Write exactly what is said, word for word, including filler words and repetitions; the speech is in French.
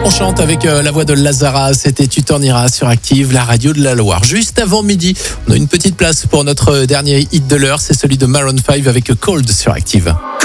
On chante avec euh, la voix de Lazara, c'était Tu t'en iras sur Active, la radio de la Loire. Juste avant midi, on a une petite place pour notre dernier hit de l'heure, c'est celui de Maroon cinq avec Cold sur Active.